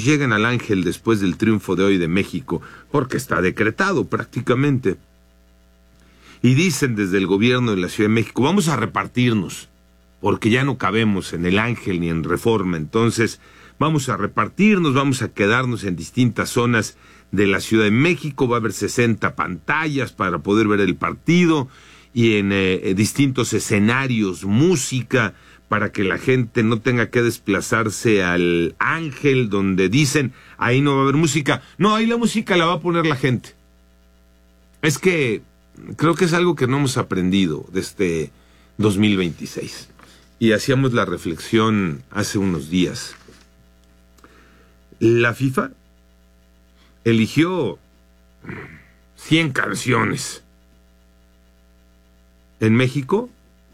lleguen al Ángel después del triunfo de hoy de México, porque está decretado prácticamente. Y dicen desde el gobierno de la Ciudad de México, vamos a repartirnos, porque ya no cabemos en el Ángel ni en Reforma, entonces vamos a repartirnos, vamos a quedarnos en distintas zonas de la Ciudad de México, va a haber 60 pantallas para poder ver el partido, y en distintos escenarios, música, para que la gente no tenga que desplazarse al Ángel, donde dicen, ahí no va a haber música. No, ahí la música la va a poner la gente. Es que creo que es algo que no hemos aprendido desde 2026. Y hacíamos la reflexión hace unos días. La FIFA eligió 100 canciones. En México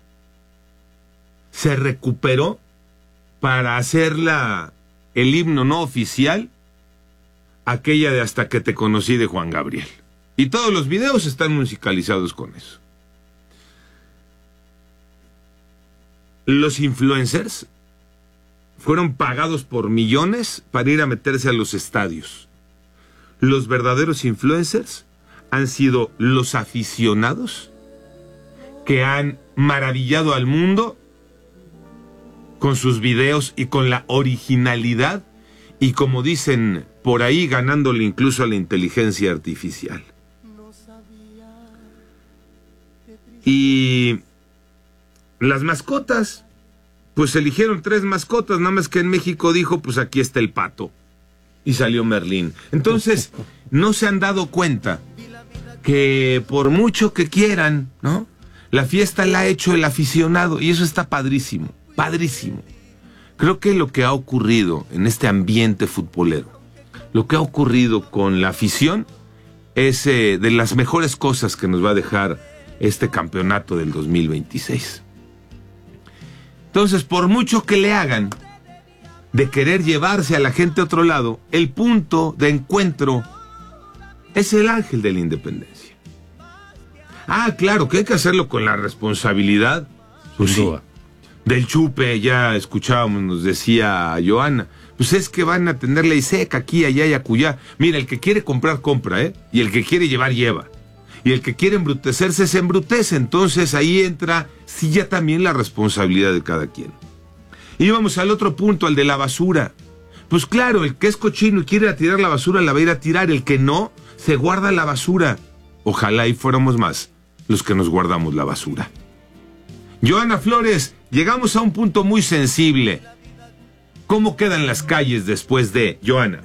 se recuperó para hacerla el himno no oficial, aquella de Hasta que te conocí de Juan Gabriel. Y todos los videos están musicalizados con eso. Los influencers fueron pagados por millones para ir a meterse a los estadios. Los verdaderos influencers han sido los aficionados que han maravillado al mundo con sus videos y con la originalidad y, como dicen por ahí, ganándole incluso a la inteligencia artificial. Y las mascotas, pues eligieron 3 mascotas, nada más que en México dijo, pues aquí está el pato, y salió Merlín. Entonces, no se han dado cuenta que por mucho que quieran, ¿no?, la fiesta la ha hecho el aficionado, y eso está padrísimo, padrísimo. Creo que lo que ha ocurrido en este ambiente futbolero, lo que ha ocurrido con la afición, es de las mejores cosas que nos va a dejar este campeonato del 2026. Entonces, por mucho que le hagan de querer llevarse a la gente a otro lado, el punto de encuentro es el Ángel de la Independencia. Ah, claro, que hay que hacerlo con la responsabilidad, pues sí, del chupe. Ya escuchábamos, nos decía Joana, pues es que van a tener ley seca aquí, allá y acullá. Mira, el que quiere comprar, compra, y el que quiere llevar, lleva. Y el que quiere embrutecerse, se embrutece. Entonces ahí entra, sí, ya también la responsabilidad de cada quien. Y vamos al otro punto, al de la basura. Pues claro, el que es cochino y quiere ir a tirar la basura, la va a ir a tirar. El que no, se guarda la basura. Ojalá y fuéramos más los que nos guardamos la basura. Joana Flores, llegamos a un punto muy sensible. ¿Cómo quedan las calles después de Joana?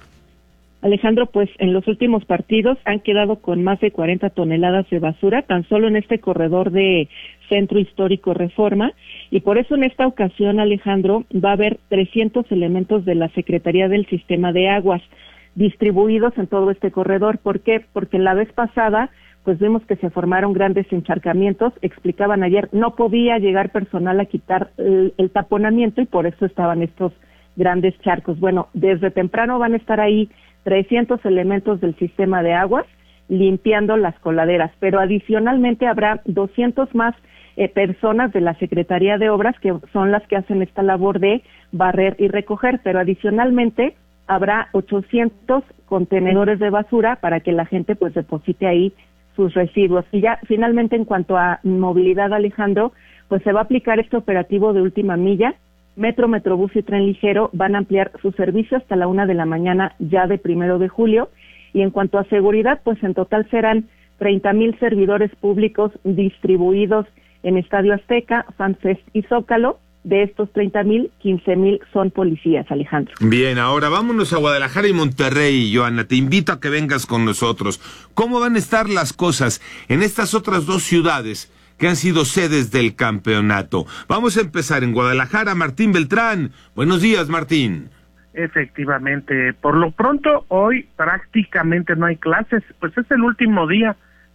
Alejandro, pues en los últimos partidos han quedado con más de 40 toneladas de basura, tan solo en este corredor de Centro Histórico Reforma, y por eso en esta ocasión, Alejandro, va a haber 300 elementos de la Secretaría del Sistema de Aguas distribuidos en todo este corredor. ¿Por qué? Porque la vez pasada pues vimos que se formaron grandes encharcamientos. Explicaban ayer, no podía llegar personal a quitar el taponamiento y por eso estaban estos grandes charcos. Bueno, desde temprano van a estar ahí 300 elementos del sistema de aguas limpiando las coladeras, pero adicionalmente habrá 200 más personas de la Secretaría de Obras, que son las que hacen esta labor de barrer y recoger, pero adicionalmente habrá 800 contenedores de basura para que la gente pues deposite ahí sus residuos. Y ya finalmente, en cuanto a movilidad, Alejandro, pues se va a aplicar este operativo de última milla. Metro, Metrobús y Tren Ligero van a ampliar su servicio hasta la 1 de la mañana ya de 1 de julio. Y en cuanto a seguridad, pues en total serán 30,000 servidores públicos distribuidos en Estadio Azteca, FanFest y Zócalo. De estos 30,000, 15,000 son policías, Alejandro. Bien, ahora vámonos a Guadalajara y Monterrey, Joana. Te invito a que vengas con nosotros. ¿Cómo van a estar las cosas en estas otras 2 ciudades que han sido sedes del campeonato? Vamos a empezar en Guadalajara. Martín Beltrán. Buenos días, Martín. Efectivamente, por lo pronto hoy prácticamente no hay clases, pues es el último día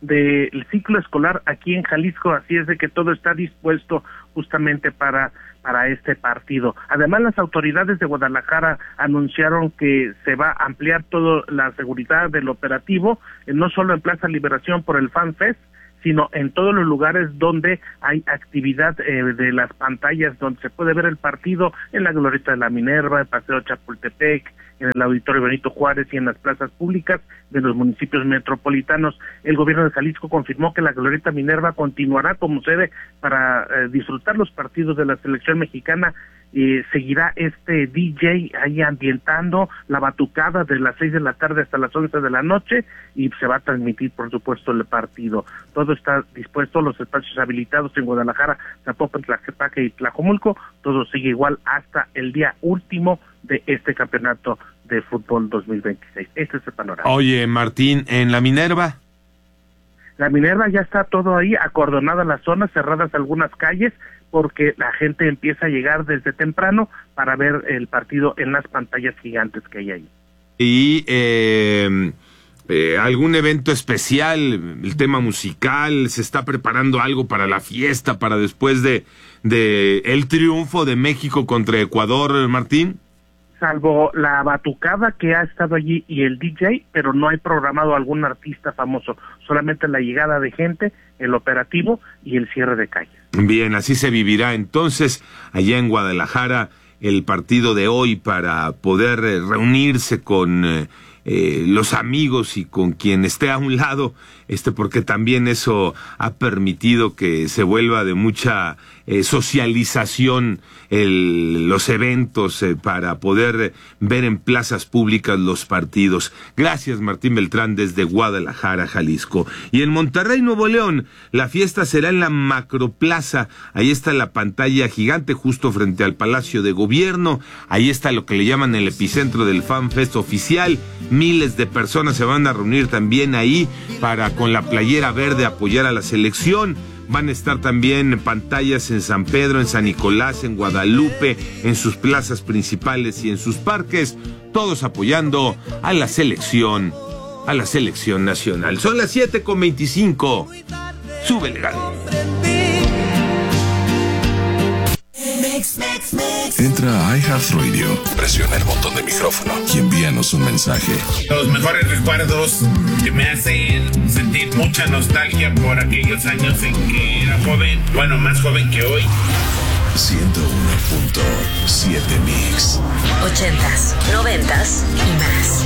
del ciclo escolar aquí en Jalisco, así es de que todo está dispuesto justamente para este partido. Además, las autoridades de Guadalajara anunciaron que se va a ampliar toda la seguridad del operativo, no solo en Plaza Liberación por el FanFest, sino en todos los lugares donde hay actividad de las pantallas, donde se puede ver el partido, en la Glorieta de la Minerva, el Paseo Chapultepec, en el Auditorio Benito Juárez y en las plazas públicas de los municipios metropolitanos. El gobierno de Jalisco confirmó que la Glorieta Minerva continuará como sede para disfrutar los partidos de la selección mexicana. Seguirá este DJ ahí ambientando la batucada de las 6 de la tarde hasta las 11 de la noche y se va a transmitir, por supuesto, el partido. Todo está dispuesto, los espacios habilitados en Guadalajara, Zapopan, Tlaquepaque y Tlajomulco, todo sigue igual hasta el día último de este campeonato de fútbol 2026. Este es el panorama. Oye, Martín, ¿en la Minerva? La Minerva ya está todo ahí, acordonada las zonas, cerradas algunas calles, porque la gente empieza a llegar desde temprano para ver el partido en las pantallas gigantes que hay ahí. ¿Y algún evento especial, el tema musical, se está preparando algo para la fiesta, para después de el triunfo de México contra Ecuador, Martín? Salvo la batucada que ha estado allí y el DJ, pero no hay programado algún artista famoso, solamente la llegada de gente, el operativo y el cierre de calles. Bien, así se vivirá entonces allá en Guadalajara el partido de hoy para poder reunirse con los amigos y con quien esté a un lado, porque también eso ha permitido que se vuelva de mucha socialización los eventos para poder ver en plazas públicas los partidos. Gracias, Martín Beltrán, desde Guadalajara, Jalisco. Y en Monterrey, Nuevo León, la fiesta será en la Macroplaza. Ahí está la pantalla gigante justo frente al Palacio de Gobierno. Ahí está lo que le llaman el epicentro del Fan Fest oficial. Miles de personas se van a reunir también ahí para, con la playera verde, apoyar a la selección. Van a estar también pantallas en San Pedro, en San Nicolás, en Guadalupe, en sus plazas principales y en sus parques, todos apoyando a la selección nacional. Son las 7:25. Súbele, Gal. Entra a iHeartRadio, presiona el botón de micrófono y envíanos un mensaje. Los mejores recuerdos que me hacen sentir mucha nostalgia por aquellos años en que era joven, bueno, más joven que hoy. 101.7 Mix. 80s, 90s y más.